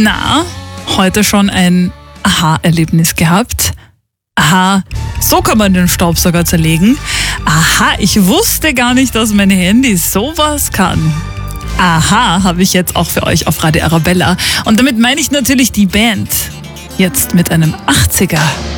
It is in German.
Na, heute schon ein Aha-Erlebnis gehabt? Aha, so kann man den Staubsauger zerlegen. Aha, ich wusste gar nicht, dass mein Handy sowas kann. Aha, habe ich jetzt auch für euch auf Radio Arabella. Und damit meine ich natürlich die Band. Jetzt mit einem 80er.